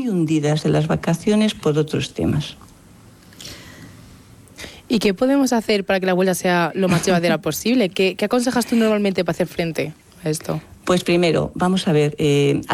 hundidas en las vacaciones por otros temas. ¿Y qué podemos hacer para que la vuelta sea lo más llevadera posible? ¿Qué aconsejas tú normalmente para hacer frente a esto? Pues primero, vamos a ver,